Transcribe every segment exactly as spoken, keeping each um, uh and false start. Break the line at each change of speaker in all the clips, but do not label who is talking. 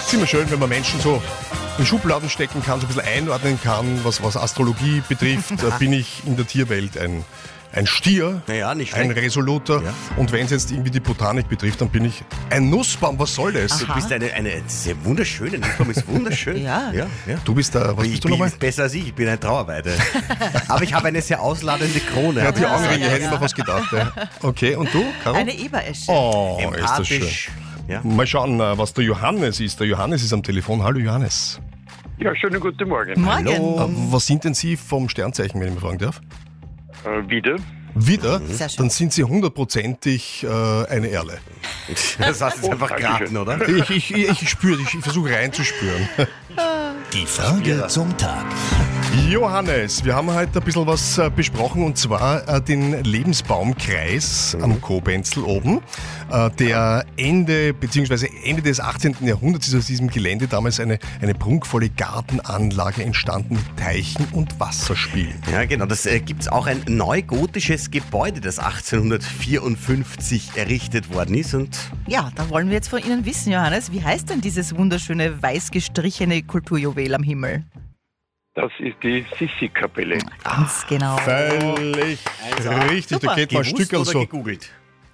ist immer schön, wenn man Menschen so in Schubladen stecken kann, so ein bisschen einordnen kann, was, was Astrologie betrifft. Da bin ich in der Tierwelt ein, ein Stier,
naja, nicht
ein
schlecht.
Resoluter.
Ja.
Und wenn es jetzt irgendwie die Botanik betrifft, dann bin ich ein Nussbaum. Was soll das?
Du bist eine, eine sehr wunderschöne, Nussbaum ist wunderschön.
Ja.
ja, ja.
Du bist der, was
ich
bist du
bin
nochmal?
besser als ich, ich bin ein Trauerweide. Aber ich habe eine sehr ausladende Krone.
Ja, die
Ja,
Augenringe,
ja,
hätte ich
ja.
mir was gedacht. Ja. Okay, und du, Caro?
Eine Eberesche.
Oh, ist das schön.
Empathisch. Ja.
Mal schauen, was der Johannes ist. Der Johannes ist am Telefon. Hallo Johannes.
Ja, schönen guten Morgen.
Morgen.
Äh, Was sind denn Sie vom Sternzeichen, wenn ich mal fragen darf?
Äh, wieder?
Wieder?
Sehr schön.
Dann sind Sie hundertprozentig äh, eine Erle.
Das hast du jetzt
Oh,
einfach
Dankeschön.
geraten, oder?
Ich, ich, ich, ich spüre, ich, ich versuche reinzuspüren.
Die Frage zum Tag.
Johannes, wir haben heute ein bisschen was äh, besprochen, und zwar äh, den Lebensbaumkreis am Kobenzl oben, äh, der Ende bzw. Ende des achtzehnten. Jahrhunderts ist aus diesem Gelände damals eine, eine prunkvolle Gartenanlage entstanden mit Teichen und Wasserspielen.
Ja, genau. Das äh, gibt es auch ein neugotisches Gebäude, das achtzehnhundertvierundfünfzig errichtet worden ist. Und
Ja, da wollen wir jetzt von Ihnen wissen, Johannes, wie heißt denn dieses wunderschöne weiß gestrichene Kulturjuwel am Himmel?
Das ist die Sissi-Kapelle.
Ganz genau.
Völlig richtig,
Super.
da geht mal ein
gewusst
Stück
oder
so.
gegoogelt?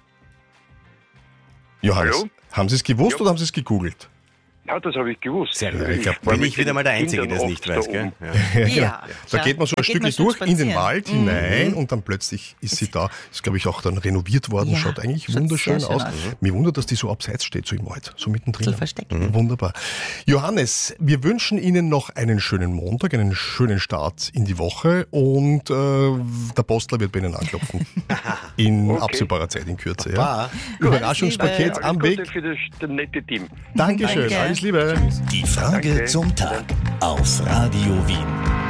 Johannes,
Hallo?
haben Sie es gewusst
Ja.
oder haben Sie es gegoogelt?
Ja, das habe ich gewusst.
Sehr gut.
Ich
Ich glaub,
war
bin
mit
ich wieder
den
mal der Einzige,
Kindern
der es nicht
oft
weiß,
da
gell?
oben.
Ja.
Ja.
Da geht man so
Da
ein Stückchen
man schon
durch in den
spazieren.
Wald
Mhm.
hinein und dann plötzlich ist sie da. Ist, glaube ich, auch dann renoviert worden.
Ja,
Schaut eigentlich
schaut
wunderschön
sehr schön
aus.
aus.
Mir wundert, dass die so abseits steht, so im Wald, so mittendrin.
Bisschen versteckt.
Wunderbar. Johannes, wir wünschen Ihnen noch einen schönen Montag, einen schönen Start in die Woche, und äh, der Postler wird bei Ihnen anklopfen. In
Okay.
absehbarer Zeit, in Kürze. Ja.
War.
Überraschungspaket
Alles
am
Gute
Weg.
für das, das nette Team.
Dankeschön,
Danke.
alles Liebe.
Die Frage
Danke.
zum Tag auf Radio Wien.